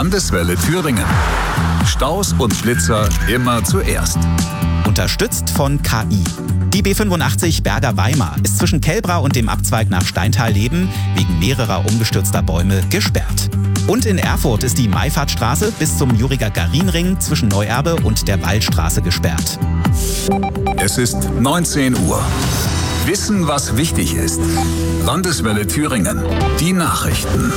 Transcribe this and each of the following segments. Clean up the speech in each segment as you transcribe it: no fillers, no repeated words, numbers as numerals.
Landeswelle Thüringen. Staus und Blitzer immer zuerst. Unterstützt von KI. Die B85 Berger-Weimar ist zwischen Kelbra und dem Abzweig nach Steintal-Leben wegen mehrerer umgestürzter Bäume gesperrt. Und in Erfurt ist die Maifahrtstraße bis zum Juriger-Garin-Ring zwischen Neuerbe und der Waldstraße gesperrt. Es ist 19 Uhr. Wissen, was wichtig ist. Landeswelle Thüringen. Die Nachrichten.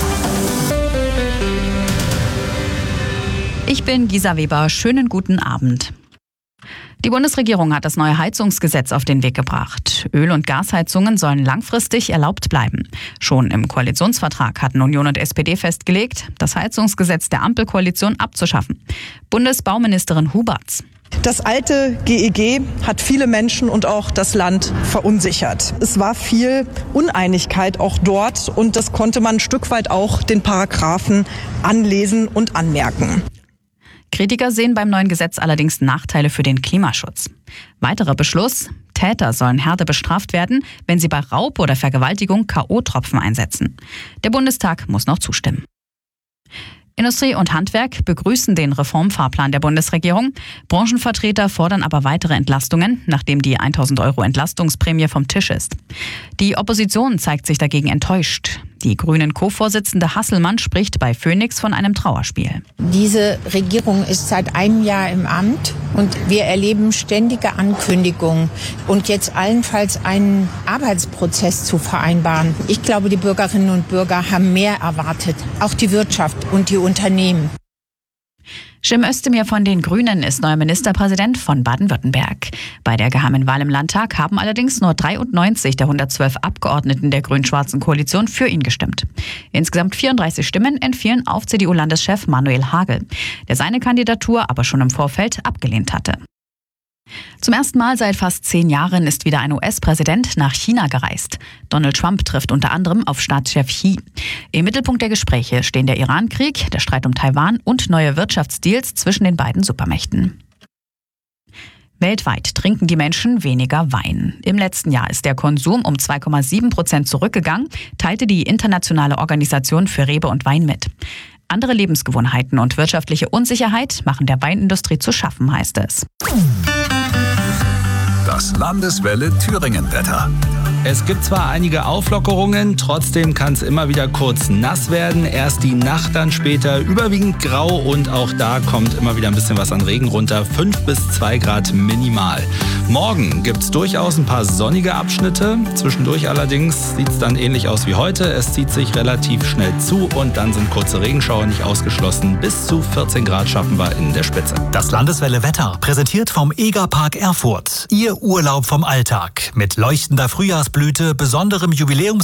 Ich bin Gisa Weber. Schönen guten Abend. Die Bundesregierung hat das neue Heizungsgesetz auf den Weg gebracht. Öl- und Gasheizungen sollen langfristig erlaubt bleiben. Schon im Koalitionsvertrag hatten Union und SPD festgelegt, das Heizungsgesetz der Ampelkoalition abzuschaffen. Bundesbauministerin Huberts. Das alte GEG hat viele Menschen und auch das Land verunsichert. Es war viel Uneinigkeit auch dort und das konnte man ein Stück weit auch den Paragraphen anlesen und anmerken. Kritiker sehen beim neuen Gesetz allerdings Nachteile für den Klimaschutz. Weiterer Beschluss: Täter sollen härter bestraft werden, wenn sie bei Raub oder Vergewaltigung K.O.-Tropfen einsetzen. Der Bundestag muss noch zustimmen. Industrie und Handwerk begrüßen den Reformfahrplan der Bundesregierung. Branchenvertreter fordern aber weitere Entlastungen, nachdem die 1.000 € Entlastungsprämie vom Tisch ist. Die Opposition zeigt sich dagegen enttäuscht. Die Grünen-Co-Vorsitzende Hasselmann spricht bei Phoenix von einem Trauerspiel. Diese Regierung ist seit einem Jahr im Amt und wir erleben ständige Ankündigungen und jetzt allenfalls einen Arbeitsprozess zu vereinbaren. Ich glaube, die Bürgerinnen und Bürger haben mehr erwartet, auch die Wirtschaft und die Unternehmen. Cem Özdemir von den Grünen ist neuer Ministerpräsident von Baden-Württemberg. Bei der geheimen Wahl im Landtag haben allerdings nur 93 der 112 Abgeordneten der grün-schwarzen Koalition für ihn gestimmt. Insgesamt 34 Stimmen entfielen auf CDU-Landeschef Manuel Hagel, der seine Kandidatur aber schon im Vorfeld abgelehnt hatte. Zum ersten Mal seit fast 10 Jahren ist wieder ein US-Präsident nach China gereist. Donald Trump trifft unter anderem auf Staatschef Xi. Im Mittelpunkt der Gespräche stehen der Iran-Krieg, der Streit um Taiwan und neue Wirtschaftsdeals zwischen den beiden Supermächten. Weltweit trinken die Menschen weniger Wein. Im letzten Jahr ist der Konsum um 2,7% zurückgegangen, teilte die Internationale Organisation für Rebe und Wein mit. Andere Lebensgewohnheiten und wirtschaftliche Unsicherheit machen der Weinindustrie zu schaffen, heißt es. Das Landeswelle Thüringen-Wetter. Es gibt zwar einige Auflockerungen, trotzdem kann es immer wieder kurz nass werden. Erst die Nacht, dann später überwiegend grau und auch da kommt immer wieder ein bisschen was an Regen runter. 5 bis 2 Grad minimal. Morgen gibt es durchaus ein paar sonnige Abschnitte. Zwischendurch allerdings sieht es dann ähnlich aus wie heute. Es zieht sich relativ schnell zu und dann sind kurze Regenschauer nicht ausgeschlossen. Bis zu 14 Grad schaffen wir in der Spitze. Das Landeswelle Wetter, präsentiert vom Egerpark Erfurt. Ihr Urlaub vom Alltag mit leuchtender Frühjahrsblüte, besonderem Jubiläums